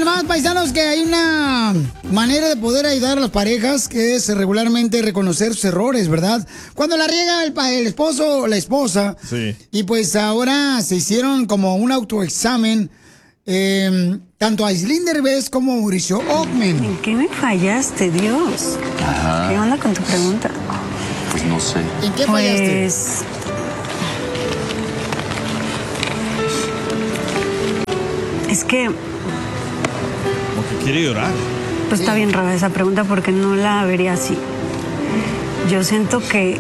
nomás, paisanos, que hay una manera de poder ayudar a las parejas que es regularmente reconocer sus errores, ¿verdad? Cuando la riega el esposo o la esposa. Sí. Y pues ahora se hicieron como un autoexamen, tanto Aislinn Derbez como Mauricio Ockman. ¿En qué me fallaste, Dios? Ajá. ¿Qué onda con tu pregunta? Pues no sé. ¿En qué fallaste? Pues... Es que... Como que quiere llorar. Pues está bien rara esa pregunta porque no la vería así. Yo siento que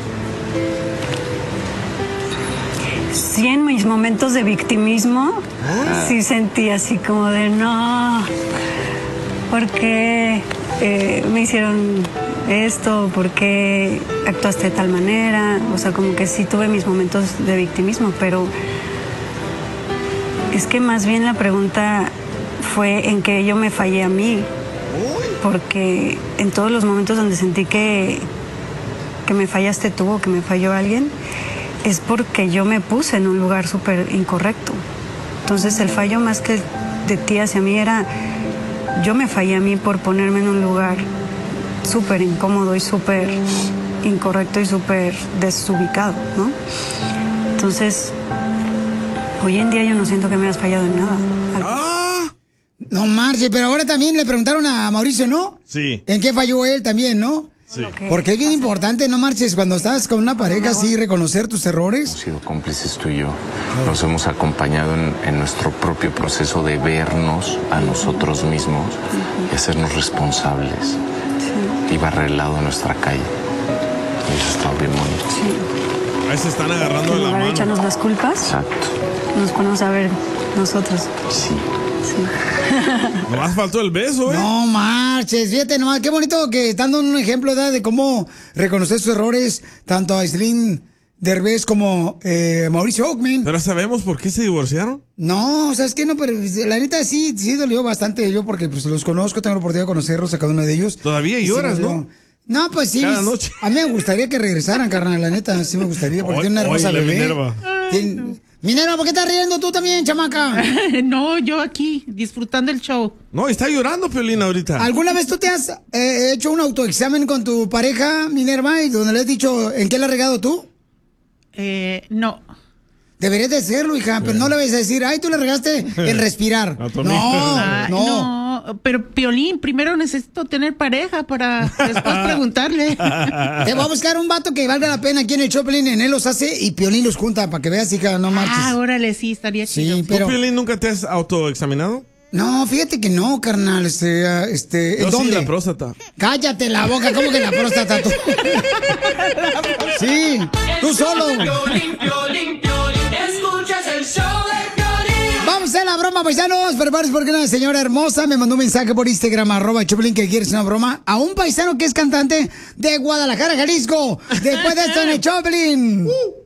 sí, en mis momentos de victimismo, sí sentí así como de no, ¿por qué me hicieron esto? ¿Por qué actuaste de tal manera? O sea, como que sí tuve mis momentos de victimismo, pero es que más bien la pregunta fue en que yo me fallé a mí. Porque en todos los momentos donde sentí que me fallaste tú o que me falló alguien, es porque yo me puse en un lugar súper incorrecto. Entonces el fallo más que de ti hacia mí era, yo me fallé a mí por ponerme en un lugar súper incómodo y súper incorrecto y súper desubicado, ¿no? Entonces, hoy en día yo no siento que me hayas fallado en nada. No marche, pero ahora también le preguntaron a Mauricio, ¿no? Sí. ¿En qué falló él también, no? Sí. Porque es bien importante, no marches, cuando estás con una pareja, sí, reconocer tus errores. Hemos sido cómplices tú y yo. Nos hemos acompañado en nuestro propio proceso de vernos a nosotros mismos y hacernos responsables. Y barrer el lado de nuestra calle. Y eso está bien bonito. Sí. Ahí se están agarrando de la En lugar de mano. echarnos las culpas, Exacto. nos ponemos a ver nosotros. Sí. Nomás faltó el beso, ¿eh? No marches, fíjate nomás, qué bonito que están dando un ejemplo, ¿verdad?, de cómo reconocer sus errores, tanto a Aislinn Derbez como Mauricio Ockman. ¿Pero sabemos por qué se divorciaron? No, o sea, es que no, pero la neta sí dolió bastante yo porque pues los conozco, tengo la oportunidad de conocerlos a cada uno de ellos. Todavía Y lloras, sí me dolió. ¿no? No, pues sí. Cada noche. A mí me gustaría que regresaran, carnal, la neta, sí me gustaría, porque tiene una hermosa Oye, la bebé. Minerva. Minerva, ¿por qué estás riendo tú también, chamaca? No, yo aquí, disfrutando el show. No, está llorando, Piolín, ahorita. ¿Alguna vez tú te has hecho un autoexamen con tu pareja, Minerva, y donde le has dicho en qué le has regado tú? No. Deberías de hacerlo, hija, pero no le vas a decir, ay, tú le regaste en respirar. Ay, No. no, pero Piolín, primero necesito tener pareja para después preguntarle. Te voy a buscar un vato que valga la pena aquí en el show, Piolín, en él los hace y Piolín los junta para que veas, hija, no marches. Ah, órale, sí, estaría chido. Sí, pero... ¿Tú, Piolín, nunca te has autoexaminado? No, fíjate que no, carnal, Yo ¿en dónde? sí, la próstata. Cállate la boca, ¿cómo que la próstata tú? Sí, tú solo. Escuchas el show de Piolín. Vamos a hacer la broma, paisanos. Prepárense porque una señora hermosa me mandó un mensaje por Instagram, @Choplin, que quiere hacer una broma a un paisano que es cantante de Guadalajara, Jalisco. Después de esto en el Choplin.